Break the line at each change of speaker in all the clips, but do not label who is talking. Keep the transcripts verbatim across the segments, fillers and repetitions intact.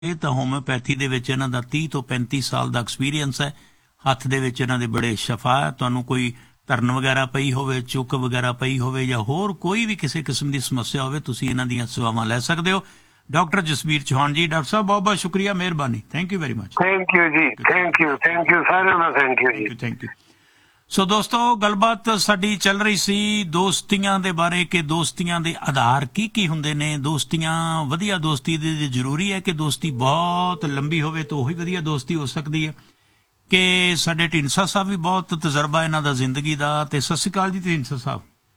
ਇਹ ਤਾਂ ਹੋਮਿਓਪੈਥੀ ਦੇ ਵਿੱਚ ਇਹਨਾਂ ਦਾ ਤੀਹ ਤੋਂ ਪੈਂਤੀ ਸਾਲ ਦਾ ਐਕਸਪੀਰੀਅੰਸ ਹੈ। ਹੱਥ ਦੇ ਵਿੱਚ ਇਹਨਾਂ ਦੇ ਬੜੇ ਸ਼ਫਾ ਹੈ। ਤੁਹਾਨੂੰ ਕੋਈ ਧਰਨ ਵਗੈਰਾ ਪਈ ਹੋਵੇ, ਚੁੱਕ ਵਗੈਰਾ ਪਈ ਹੋਵੇ ਜਾਂ ਹੋਰ ਕੋਈ ਵੀ ਕਿਸੇ ਕਿਸਮ ਦੀ ਸਮੱਸਿਆ ਹੋਵੇ, ਤੁਸੀਂ ਇਹਨਾਂ ਦੀਆਂ ਸੇਵਾਵਾਂ ਲੈ ਸਕਦੇ ਹੋ। ਡਾਕਟਰ ਜਸਬੀਰ ਚੌਹਾਨ ਜੀ। ਡਾਕਟਰ ਸਾਹਿਬ ਬਹੁਤ ਬਹੁਤ ਸ਼ੁਕਰੀਆ, ਮਿਹਰਬਾਨੀ। Thank you very much.
Thank you ਜੀ, ਥੈਂਕ ਯੂ, ਥੈਂਕ ਯੂ ਸਾਰਿਆਂ ਦਾ, ਥੈਂਕ ਯੂ ਜੀ,
ਥੈਂਕ ਯੂ। ਸੋ ਦੋਸਤੋ, ਗੱਲਬਾਤ ਸਾਡੀ ਚੱਲ ਰਹੀ ਸੀ ਦੋਸਤੀਆਂ ਦੇ ਬਾਰੇ ਕਿ ਦੋਸਤੀਆਂ ਦੇ ਆਧਾਰ ਕੀ ਕੀ ਹੁੰਦੇ ਨੇ। ਦੋਸਤੀਆਂ, ਵਧੀਆ ਦੋਸਤੀ ਦੇ ਜ਼ਰੂਰੀ ਹੈ ਕਿ ਦੋਸਤੀ ਬਹੁਤ ਲੰਬੀ ਹੋਵੇ ਤਾਂ ਉਹੀ ਵਧੀਆ ਦੋਸਤੀ ਹੋ ਸਕਦੀ ਹੈ। ਕਿ ਸਾਡੇ ਢੀਂਡਸਾ ਸਾਹਿਬ ਵੀ ਬਹੁਤ ਤਜਰਬਾ ਇਹਨਾਂ ਦਾ ਜ਼ਿੰਦਗੀ ਦਾ। ਤੇ ਸਤਿ ਸ਼੍ਰੀ ਅਕਾਲ ਜੀ ਢੀਂਡਸਾ ਸਾਹਿਬ।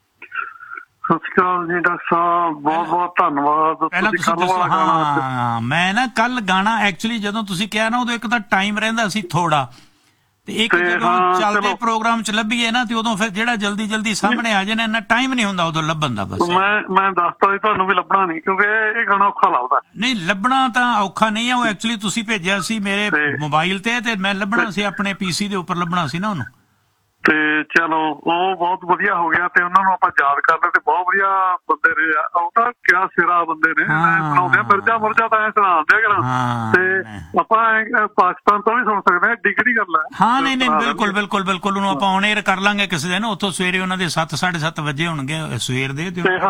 ਸਤਿ ਸ਼੍ਰੀ ਅਕਾਲ ਜੀ ਡਾਕਟਰ ਸਾਹਿਬ, ਬਹੁਤ ਬਹੁਤ ਧੰਨਵਾਦ।
ਪਹਿਲਾਂ ਤੁਸੀਂ ਦੱਸੋ। ਹਾਂ, ਮੈਂ ਨਾ ਕੱਲ ਗਾਣਾ ਐਕਚੁਅਲੀ ਜਦੋਂ ਤੁਸੀਂ ਕਿਹਾ ਨਾ, ਉਦੋਂ ਇੱਕ ਤਾਂ ਟਾਈਮ ਰਹਿੰਦਾ ਸੀ ਥੋੜਾ, ਤੇ ਇੱਕ ਜਦੋਂ ਚੱਲਦੇ ਪ੍ਰੋਗਰਾਮ ਚ ਲੱਭੀਏ ਨਾ ਤੇ ਉਦੋਂ ਫਿਰ ਜਿਹੜਾ ਜਲਦੀ ਜਲਦੀ ਸਾਹਮਣੇ ਆ ਜਾਣਾ, ਇੰਨਾ ਟਾਈਮ ਨਹੀਂ ਹੁੰਦਾ ਉਦੋਂ ਲੱਭਣ ਦਾ। ਬਸ
ਮੈਂ ਮੈਂ ਦੱਸਤਾ ਜੀ ਤੁਹਾਨੂੰ ਵੀ ਲੱਭਣਾ ਨਹੀਂ, ਕਿਉਂਕਿ ਇਹ ਗਾਣਾ ਔਖਾ ਲੱਗਦਾ।
ਨਹੀਂ, ਲੱਭਣਾ ਤਾਂ ਔਖਾ ਨਹੀਂ ਹੈ। ਉਹ ਐਕਚੁਅਲੀ ਤੁਸੀਂ ਭੇਜਿਆ ਸੀ ਮੇਰੇ ਮੋਬਾਈਲ ਤੇ ਤੇ ਮੈਂ ਲੱਭਣਾ ਸੀ, ਆਪਣੇ ਪੀਸੀ ਦੇ ਉੱਪਰ ਲੱਭਣਾ ਸੀ ਨਾ ਉਹਨੂੰ।
ਤੇ ਚਲੋ ਉਹ ਬਹੁਤ ਵਧੀਆ ਹੋ ਗਿਆ, ਤੇ ਉਹਨਾਂ ਨੂੰ ਆਪਾਂ ਯਾਦ ਕਰ ਲਿਆ, ਤੇ ਬਹੁਤ ਵਧੀਆ ਬੰਦੇ ਨੇ। ਉਹ ਤਾਂ ਕਿਆ ਸਿਰਾ ਬੰਦੇ ਨੇ, ਸੁਣਾਉਂਦੇ ਮਿਰਜ਼ਾ ਮੁਰਜ਼ਾ ਤਾਂ ਐ ਸੁਣਾਉਂਦੇ ਆ। ਤੇ ਆਪਾਂ ਪਾਕਿਸਤਾਨ ਤੋਂ ਵੀ ਸੁਣ ਸਕਦੇ ਹਾਂ, ਡਿਗਰੀ ਗੱਲ ਹੈ।
ਹਾਂ, ਨਹੀਂ ਨਹੀਂ, ਬਿਲਕੁਲ ਬਿਲਕੁਲ ਬਿਲਕੁਲ। ਉਹਨੂੰ ਆਪਾਂ ਔਨ ਏਅਰ ਕਰ ਲਾਂਗੇ ਕਿਸੇ ਦਿਨ। ਉੱਥੋਂ ਸਵੇਰੇ ਉਹਨਾਂ ਦੇ ਸੱਤ ਸਾਢੇ ਸੱਤ ਵਜੇ ਹੋਣਗੇ ਸਵੇਰ ਦੇ।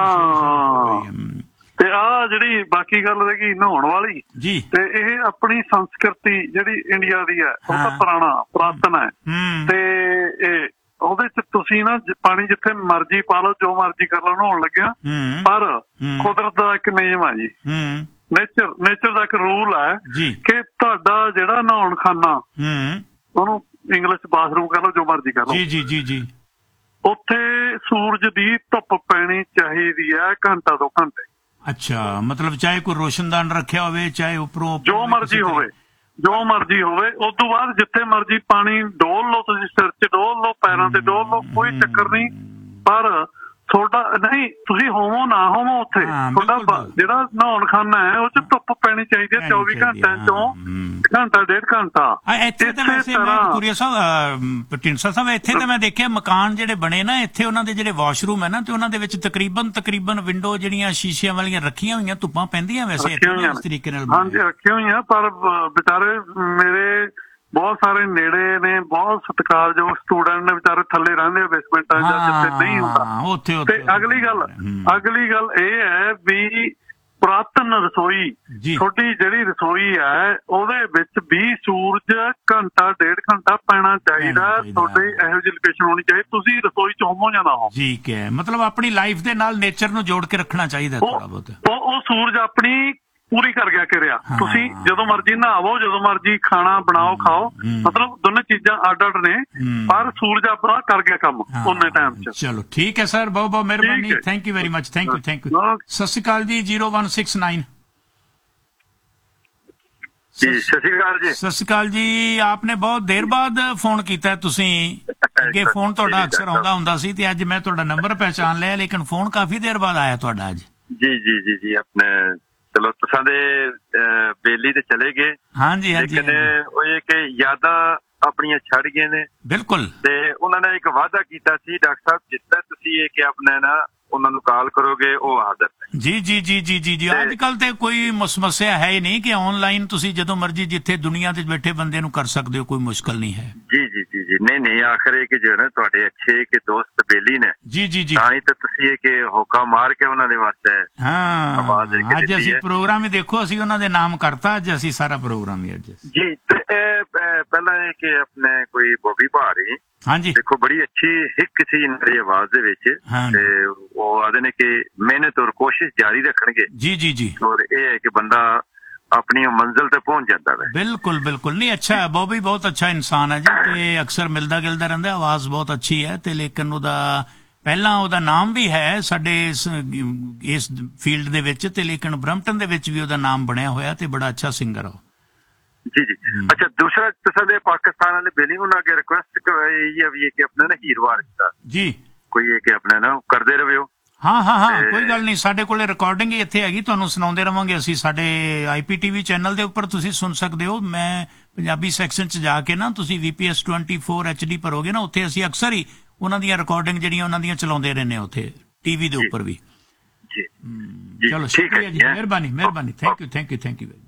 ਹਾਂ, ਤੇ ਆਹ ਜਿਹੜੀ ਬਾਕੀ ਗੱਲ ਰਹੀ ਨਹਾਉਣ ਵਾਲੀ
ਜੀ, ਤੇ
ਇਹ ਆਪਣੀ ਸੰਸਕ੍ਰਿਤੀ ਜਿਹੜੀ ਇੰਡੀਆ ਦੀ ਹੈ, ਉਹ ਤਾਂ ਪੁਰਾਣਾ ਪੁਰਾਤਨ ਹੈ। ਤੇ ਇਹ ਉਹਦੇ ਚ ਤੁਸੀਂ ਨਾ ਪਾਣੀ ਜਿੱਥੇ ਮਰਜ਼ੀ ਪਾ ਲਓ, ਜੋ ਮਰਜ਼ੀ ਕਰ ਲਓ ਨਹਾਉਣ ਲੱਗਿਆ। ਪਰ ਕੁਦਰਤ ਦਾ ਇੱਕ ਨਿਯਮ ਹੈ ਜੀ, ਨੇਚਰ ਨੇਚਰ ਦਾ ਇੱਕ ਰੂਲ ਹੈ ਕਿ ਤੁਹਾਡਾ ਜਿਹੜਾ ਨਹਾਉਣ ਖਾਨਾ, ਉਹਨੂੰ ਇੰਗਲਿਸ਼ ਚ ਬਾਥਰੂਮ ਕਰ ਲਓ, ਜੋ ਮਰਜ਼ੀ ਕਰ ਲਓ, ਜੀ ਜੀ ਜੀ, ਉੱਥੇ ਸੂਰਜ ਦੀ ਧੁੱਪ ਪੈਣੀ ਚਾਹੀਦੀ ਹੈ ਘੰਟਾ ਦੋ ਘੰਟੇ। ਅੱਛਾ, ਮਤਲਬ ਚਾਹੇ ਕੋਈ ਰੋਸ਼ਨਦਾਨ ਰੱਖਿਆ ਹੋਵੇ, ਚਾਹੇ ਉੱਪਰੋਂ ਜੋ ਮਰਜ਼ੀ ਹੋਵੇ, ਜੋ ਮਰਜ਼ੀ ਹੋਵੇ। ਉਸ ਤੋਂ ਬਾਅਦ ਜਿੱਥੇ ਮਰਜ਼ੀ ਪਾਣੀ ਡੋਲ ਲਓ, ਤੁਸੀਂ ਸਿਰ ਚ ਡੋਲ ਲਓ, ਪੈਰਾਂ ਤੇ ਡੋਲ ਲਓ, ਕੋਈ ਚੱਕਰ ਨਹੀਂ। ਪਰ ਤੁਹਾਡਾ ਨਹੀਂ, ਤੁਸੀਂ ਹੋਵੋ ਨਾ ਹੋਵੋ, ਉੱਥੇ ਤੁਹਾਡਾ ਜਿਹੜਾ ਨਹਾਉਣ ਖਾਨਾ ਹੈ ਉਹ ਚ ਧੁੱਪ ਪੈਣੀ ਚਾਹੀਦੀ ਹੈ ਚੌਵੀ ਘੰਟਿਆਂ ਚੋਂ ਘੰਟਾ ਡੇਢ ਘੰਟਾ। ਇੱਥੇ ਤਾਂ ਵੈਸੇ ਕੁਰੀਆ ਸਾਹਿਬ, ਢੀਂਡਸਾ ਸਾਹਿਬ, ਇੱਥੇ ਤਾਂ ਮੈਂ ਦੇਖਿਆ ਮਕਾਨ ਜਿਹੜੇ ਬਣੇ ਨਾ, ਇੱਥੇ ਉਹਨਾਂ ਦੇ ਜਿਹੜੇ ਵਾਸ਼ਰੂਮ ਹੈ ਨਾ, ਤੇ ਉਹਨਾਂ ਦੇ ਵਿੱਚ ਤਕਰੀਬਨ ਤਕਰੀਬਨ ਵਿੰਡੋ ਜਿਹੜੀਆਂ ਸ਼ੀਸ਼ਿਆਂ ਵਾਲੀਆਂ ਰੱਖੀਆਂ ਹੋਈਆਂ, ਧੁੱਪਾਂ ਪੈਂਦੀਆਂ ਵੈਸੇ ਇਸ ਤਰੀਕੇ ਨਾਲ। ਹਾਂਜੀ, ਰੱਖੀਆਂ ਹੋਈਆਂ, ਪਰ ਵਿਚਾਰੇ ਮੇਰੇ ਬਹੁਤ ਸਾਰੇ ਨੇੜੇ ਨੇ, ਬਹੁਤ ਸਤਿਕਾਰਯੋਗ ਸਟੂਡੈਂਟ ਨੇ, ਵਿਚਾਰੇ ਥੱਲੇ ਰਹਿੰਦੇ ਆ ਬੇਸਮੈਂਟਾਂ ਚ, ਜਿੱਥੇ ਨਹੀਂ ਹੁੰਦਾ। ਤੇ ਅਗਲੀ ਗੱਲ ਅਗਲੀ ਗੱਲ ਇਹ ਹੈ ਵੀ ਪੁਰਾਤਨ ਰਸੋਈ, ਤੁਹਾਡੀ ਜਿਹੜੀ ਰਸੋਈ ਹੈ ਉਹਦੇ ਵਿੱਚ ਵੀ ਸੂਰਜ ਘੰਟਾ ਡੇਢ ਘੰਟਾ ਪੈਣਾ ਚਾਹੀਦਾ। ਤੁਹਾਡੀ ਇਹੋ ਜਿਹੀ ਲੋਕੇਸ਼ਨ ਹੋਣੀ ਚਾਹੀਦੀ, ਤੁਸੀਂ ਰਸੋਈ ਚ ਹੋਵੋ ਜਾਂ ਨਾ ਹੋ। ਠੀਕ ਹੈ, ਮਤਲਬ ਆਪਣੀ ਲਾਈਫ ਦੇ ਨਾਲ ਨੇਚਰ ਨੂੰ ਜੋੜ ਕੇ ਰੱਖਣਾ ਚਾਹੀਦਾ ਥੋੜਾ ਬਹੁਤ। ਉਹ ਸੂਰਜ ਆਪਣੀ ਪੂਰੀ ਕਰ ਗਿਆ ਕਿਰਿਆ। ਤੁਸੀਂ ਜਦੋਂ ਮਰਜ਼ੀ ਨਹਾਵੋ, ਜਦੋਂ ਮਰਜ਼ੀ ਖਾਣਾ ਬਣਾਓ ਖਾਓ, ਮਤਲਬ ਦੋਨੇ ਚੀਜ਼ਾਂ ਅੱਡ ਅੱਡ ਨੇ, ਪਰ ਸੂਰਜ ਆਪਣਾ ਕਰ ਗਿਆ ਕੰਮ ਉਹਨੇ ਟਾਈਮ ਚ। ਚਲੋ ਠੀਕ ਹੈ ਸਰ, ਬਹੁਤ ਬਹੁਤ ਮਿਹਰਬਾਨੀ। Thank you very much. Thank you thank you. ਸਤਿ ਸ਼੍ਰੀ ਅਕਾਲ ਜੀ। Zero one six nine. ਸਤਿ ਸ਼੍ਰੀ ਅਕਾਲ ਜੀ। ਸਤਿ ਸ਼੍ਰੀ ਅਕਾਲ ਜੀ। ਆਪਨੇ ਬਹੁਤ ਦੇਰ ਬਾਅਦ ਫੋਨ ਕੀਤਾ ਤੁਸੀਂ। ਅੱਗੇ ਫੋਨ ਤੁਹਾਡਾ ਅਕਸਰ ਆਉਂਦਾ ਹੁੰਦਾ ਸੀ, ਤੇ ਅੱਜ ਮੈਂ ਤੁਹਾਡਾ ਨੰਬਰ ਪਹਿਚਾਨ ਲਿਆ, ਲੇਕਿਨ ਫੋਨ ਕਾਫੀ ਦੇਰ ਬਾਅਦ ਆਇਆ ਤੁਹਾਡਾ ਅੱਜ।
ਜੀ ਜੀ ਜੀ ਜੀ ਆਪਣੇ ਚਲੋ ਤੁਸਾਂ ਦੇ ਬੇਲੀ ਤੇ ਚਲੇ ਗਏ। ਹਾਂਜੀ ਹਾਂਜੀ। ਲੇਕਿਨ ਉਹ ਇਹ ਕਿ ਯਾਦਾਂ ਆਪਣੀਆਂ ਛੱਡ ਗਏ ਨੇ। ਬਿਲਕੁਲ। ਤੇ ਉਹਨਾਂ ਨੇ ਇੱਕ ਵਾਅਦਾ ਕੀਤਾ ਸੀ ਡਾਕਟਰ ਸਾਹਿਬ, ਜਿਸ ਤਰ੍ਹਾਂ ਤੁਸੀਂ ਇਹ ਕਿ ਆਪਣੇ ਨਾ ਉਹਨਾਂ ਨੂੰ ਕਾਲ ਕਰੋਗੇ, ਉਹ ਹਾਜ਼ਰ ਨੇ। ਜੀ ਜੀ ਜੀ ਜੀ ਜੀ ਜੀ। ਅੱਜ ਕੱਲ ਤੇ ਕੋਈ ਸਮੱਸਿਆ ਹੈ ਹੀ ਨਹੀਂ ਕਿ ਆਨਲਾਈਨ ਤੁਸੀਂ ਜਦੋਂ ਮਰਜ਼ੀ ਜਿੱਥੇ ਦੁਨੀਆ ਤੇ ਬੈਠੇ ਬੰਦੇ ਨੂੰ ਕਰ ਸਕਦੇ ਹੋ, ਕੋਈ ਮੁਸ਼ਕਲ ਨਹੀਂ ਹੈ। ਜੀ ਜੀ ਜੀ ਜੀ। ਨਹੀਂ ਨਹੀਂ, ਆਖਰ ਇਹ ਕਿ ਜੋ ਨਾ ਤੁਹਾਡੇ ਅੱਛੇ ਕਿ ਦੋਸਤ ਬੇਲੀ ਨੇ। ਜੀ ਜੀ ਜੀ। ਤਾਂ ਹੀ ਤਾਂ ਤੁਸੀਂ ਇਹ ਕਿ ਹੋਕਾ ਮਾਰ ਕੇ ਉਹਨਾਂ ਦੇ ਵਾਸਤੇ ਆਵਾਜ਼ ਅੱਜ ਅਸੀਂ ਪ੍ਰੋਗਰਾਮ ਹੀ ਦੇਖੋ, ਅਸੀਂ ਉਹਨਾਂ ਦੇ ਨਾਮ ਕਰਤਾ ਅੱਜ, ਅਸੀਂ ਸਾਰਾ ਪ੍ਰੋਗਰਾਮ ਹੀ ਅੱਜ। ਜੀ। ਤੇ ਇਹ ਪਹਿਲਾਂ ਇਹ ਕਿ ਆਪਣੇ ਕੋਈ ਬੋਬੀ ਭਾਰੀ, ਹਾਂਜੀ, ਦੇਖੋ ਬੜੀ ਅੱਛੀ ਹਿੱਕ ਸੀ ਇਹਨਾਂ ਦੀ ਆਵਾਜ਼ ਦੇ ਵਿੱਚ, ਤੇ ਉਹ ਆਖਦੇ ਨੇ ਕਿ ਮਿਹਨਤ ਔਰ ਕੋਸ਼ਿਸ਼ ਜਾਰੀ ਰੱਖਣਗੇ। ਜੀ ਜੀ ਜੀ। ਔਰ ਇਹ ਹੈ ਕਿ ਬੰਦਾ ਆਪਣੀ ਮੰਜ਼ਿਲ ਤੇ ਪਹੁੰਚ ਜਾਂਦਾ ਹੈ। ਬਿਲਕੁਲ ਬਿਲकुल। ਨਹੀਂ, ਅੱਛਾ ਹੈ, ਬੋਬੀ ਬਹੁਤ ਅੱਛਾ ਇਨਸਾਨ ਹੈ ਜੀ, ਤੇ ਅਕਸਰ ਮਿਲਦਾ ਗਿਲਦਾ ਰਹਿੰਦਾ, ਆਵਾਜ਼ ਬਹੁਤ ਅੱਛੀ ਹੈ। ਤੇ ਲੇਕਿਨ ਉਹਦਾ ਪਹਿਲਾਂ ਉਹਦਾ ਨਾਮ ਵੀ ਹੈ ਸਾਡੇ ਇਸ ਫੀਲਡ ਦੇ ਵਿੱਚ, ਤੇ ਲੇਕਿਨ ਬਰੰਪਟਨ ਦੇ ਵਿੱਚ ਵੀ ਉਹਦਾ ਨਾਮ ਬਣਿਆ ਹੋਇਆ, ਤੇ ਬੜਾ ਅੱਛਾ ਸਿੰਗਰ ਹੋ। ਜੀ ਜੀ। ਅੱਛਾ, ਦੂਸਰਾ ਤੁਸੀਂ ਦੇ ਪਾਕਿਸਤਾਨ ਵਾਲੇ ਬੇਲੀ ਉਹਨਾਂ ਅੱਗੇ ਰਿਕੁਐਸਟ ਇਹ ਵੀ ਹੈ ਕਿ ਆਪਣੇ ਨਾ ਹੀਰਵਾਰ ਜੀ ਕੋਈ ਇਹ ਕਿ ਆਪਣੇ ਨਾ ਕਰਦੇ ਰਵਿਓ। ਹਾਂ ਹਾਂ ਹਾਂ, ਕੋਈ ਗੱਲ ਨਹੀਂ, ਸਾਡੇ ਕੋਲੇ ਰਿਕਾਰਡਿੰਗ ਹੀ ਇੱਥੇ ਹੈਗੀ, ਤੁਹਾਨੂੰ ਸੁਣਾਉਂਦੇ ਰਵਾਂਗੇ ਅਸੀਂ। ਸਾਡੇ ਆਈ ਪੀ ਟੀ ਵੀ ਚੈਨਲ ਦੇ ਉੱਪਰ ਤੁਸੀਂ ਸੁਣ ਸਕਦੇ ਹੋ। ਮੈਂ ਪੰਜਾਬੀ ਸੈਕਸ਼ਨ ਚ ਜਾ ਕੇ ਨਾ, ਤੁਸੀਂ ਵੀ P S twenty four H D ਭਰੋਗੇ ਨਾ, ਉੱਥੇ ਅਸੀਂ ਅਕਸਰ ਹੀ ਉਹਨਾਂ ਦੀਆਂ ਰਿਕਾਰਡਿੰਗ ਜਿਹੜੀਆਂ ਉਹਨਾਂ ਦੀਆਂ ਚਲਾਉਂਦੇ ਰਹਿੰਦੇ ਉੱਥੇ ਟੀ ਵੀ ਦੇ ਉੱਪਰ ਵੀ। ਜੀ ਚਲੋ, ਸ਼ੁਕਰੀਆ ਜੀ, ਮਿਹਰਬਾਨੀ ਮਿਹਰਬਾਨੀ। Thank you thank you thank you.